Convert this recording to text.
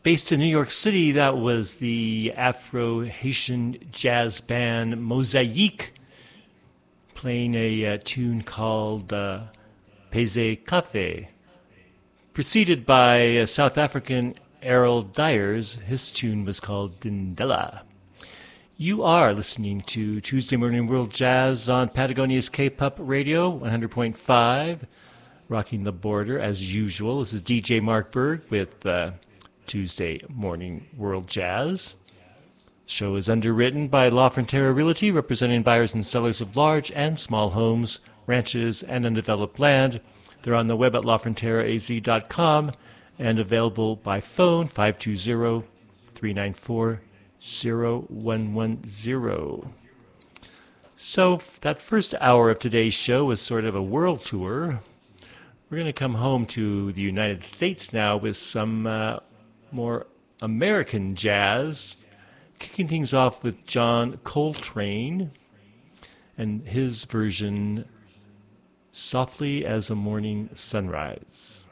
Based in New York City, that was the Afro-Haitian jazz band Mosaique playing a tune called Pese Cafe, preceded by South African Errol Dyers. His tune was called Dindela. You are listening to Tuesday Morning World Jazz on Patagonia's K-Pop Radio, 100.5, rocking the border as usual. This is DJ Mark Berg with Tuesday Morning World Jazz. The show is underwritten by La Frontera Realty, representing buyers and sellers of large and small homes, ranches, and undeveloped land. They're on the web at lafronteraaz.com and available by phone 520-394-0110. So that first hour of today's show was sort of a world tour. We're going to come home to the United States now with some more American jazz, kicking things off with John Coltrane and his version, Softly as a Morning Sunrise.